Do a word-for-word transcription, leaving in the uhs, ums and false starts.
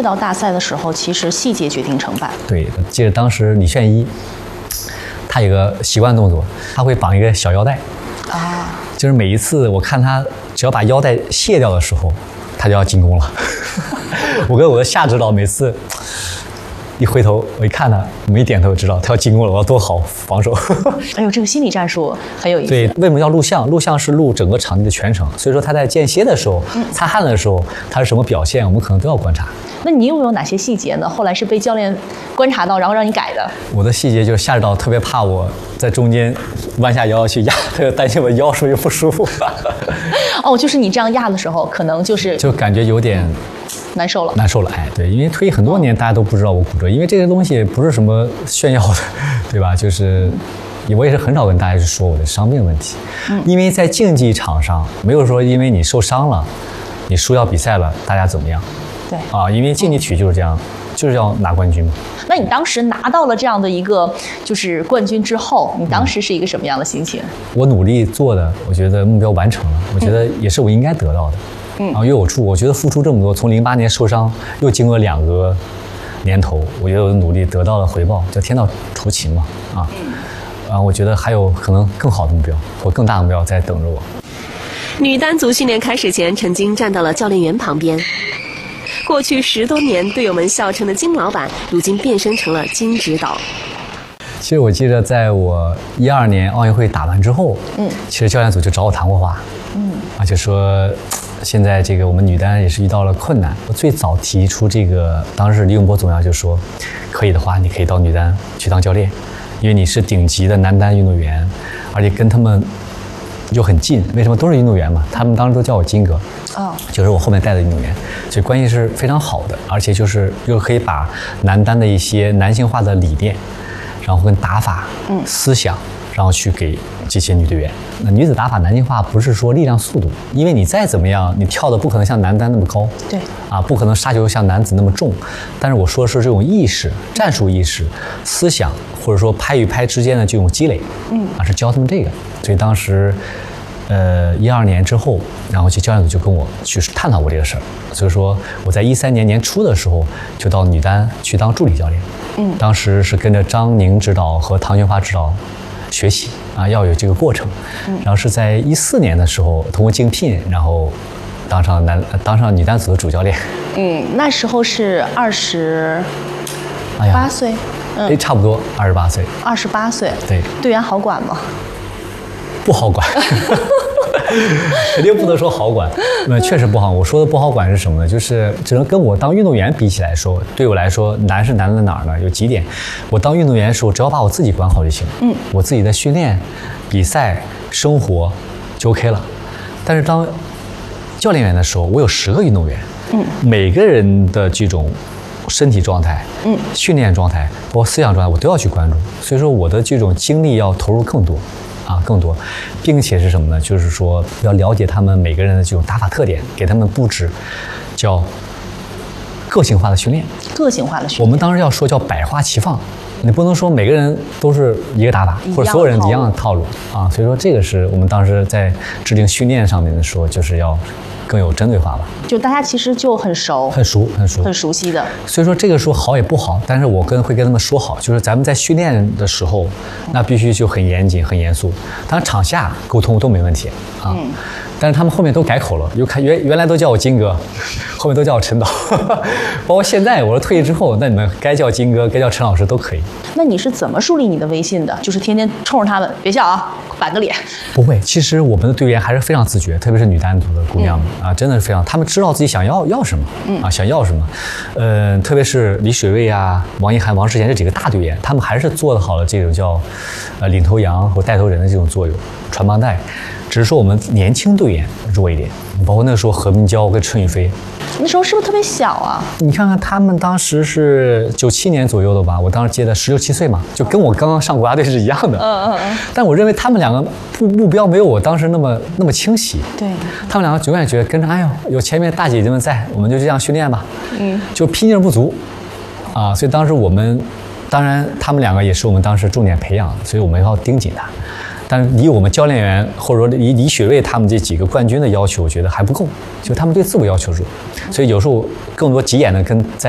越到大赛的时候，其实细节决定成败。 对，记得当时李炫一，他有个习惯动作，他会绑一个小腰带， 啊， 就是每一次我看他只要把腰带卸掉的时候，他就要进攻了。我跟我的夏指导每次一回头，我一看他，我们一点头知道他要进攻了，我要多好防守。 哎呦，这个心理战术很有意思。 对，为什么要录像？录像是录整个场地的全程，所以说他在间歇的时候、嗯、擦汗的时候，他是什么表现，我们可能都要观察。 那你有没有哪些细节呢？后来是被教练观察到，然后让你改的？ 我的细节就是夏指导特别怕我在中间弯下腰去压，他就担心我腰是不是不舒服。 哦，就是你这样压的时候，可能就是就感觉有点难受了， 难受了。哎，对，因为退役很多年，大家都不知道我骨折，因为这个东西不是什么炫耀的，对吧？就是我也是很少跟大家去说我的伤病问题，嗯、因为在竞技场上没有说因为你受伤了，你输掉比赛了，大家怎么样？ 对啊，因为竞技体育就是这样，就是要拿冠军嘛。 那你当时拿到了这样的一个就是冠军之后，你当时是一个什么样的心情？ 我努力做的，我觉得目标完成了，我觉得也是我应该得到的。嗯，啊，因为我出，我觉得付出这么多，从零八年受伤，又经过两个年头，我觉得我的努力得到了回报，叫天道酬勤嘛。啊，啊，我觉得还有可能更好的目标或更大的目标在等着我。 女单组训练开始前，曾经站到了教练员旁边。过去十多年队友们笑称的金老板，如今变身成了金指导。 其实我记得，在我一二年奥运会打完之后，嗯，其实教练组就找我谈过话，嗯，啊，就说现在这个我们女单也是遇到了困难。我最早提出这个，当时李永波总要就说，可以的话，你可以到女单去当教练，因为你是顶级的男单运动员，而且跟他们又很近。为什么都是运动员嘛？他们当时都叫我金哥。哦，就是我后面带的运动员，所以关系是非常好的，而且就是又可以把男单的一些男性化的理念，然后跟打法、嗯、思想，然后去给这些女队员。那女子打法男性化不是说力量、速度，因为你再怎么样，你跳的不可能像男单那么高， 对， 啊，不可能杀球像男子那么重。但是我说的是这种意识、战术意识、思想，或者说拍与拍之间的这种积累，嗯，啊，是教他们这个。所以当时。呃，一二年之后，然后去教练组就跟我去探讨过这个事儿，所以说我在一三年年初的时候就到女单去当助理教练，嗯，当时是跟着张宁指导和唐群华指导学习啊，要有这个过程，嗯，然后是在一四年的时候通过竞聘，然后当上男当上女单组的主教练， 嗯，那时候是二十八岁， 哎，嗯，差不多二十八岁， 二十八岁， 对， 队员好管吗？ 不好管。肯定不能说好管，那确实不好。我说的不好管是什么呢？就是只能跟我当运动员比起来说，对我来说难是难在哪儿呢？有几点，我当运动员的时候，只要把我自己管好就行，嗯，我自己的训练、比赛、生活就 OK 了。但是当教练员的时候，我有十个运动员，嗯，每个人的这种身体状态、嗯，训练状态，包括思想状态，我都要去关注。所以说，我的这种精力要投入更多。啊，更多，并且是什么呢？就是说要了解他们每个人的这种打法特点，给他们布置叫个性化的训练。 个性化的训练， 我们当时要说叫百花齐放，你不能说每个人都是一个打法，或者所有人一样的套路啊。所以说这个是我们当时在制定训练上面的时候，就是要更有针对化吧。 就大家其实就很熟， 很熟，很熟， 很熟悉的。 所以说这个说好也不好，但是我跟会跟他们说好，就是咱们在训练的时候，那必须就很严谨、很严肃。当然场下沟通都没问题啊。嗯，但是他们后面都改口了，又看原原来都叫我金哥，后面都叫我陈导，包括现在我说退役之后，那你们该叫金哥，该叫陈老师都可以。 那你是怎么树立你的威信的？就是天天冲着他们，别笑啊，板个脸。 不会，其实我们的队员还是非常自觉，特别是女单组的姑娘们、嗯、啊，真的是非常，他们知道自己想要要什么，嗯啊，想要什么，呃，特别是李雪芮啊、王一涵、王诗贤这几个大队员，他们还是做得好了这种叫呃领头羊或带头人的这种作用，传帮带。只是说我们年轻队员弱一点，包括那个时候何冰娇跟陈雨菲， 那时候是不是特别小啊？ 你看看他们当时是九七年左右的吧，我当时接的十六七岁嘛，就跟我刚刚上国家队是一样的。嗯嗯嗯。但我认为他们两个目目标没有我当时那么那么清晰。 对。 他们两个永远觉得跟着，哎呦，有前面大姐姐们在，我们就这样训练吧。嗯。就拼劲不足，啊，所以当时我们，当然他们两个也是我们当时重点培养的，所以我们要盯紧他。但是离我们教练员或者说离李雪芮他们这几个冠军的要求，我觉得还不够，就他们对自我要求弱，所以有时候更多急眼的跟在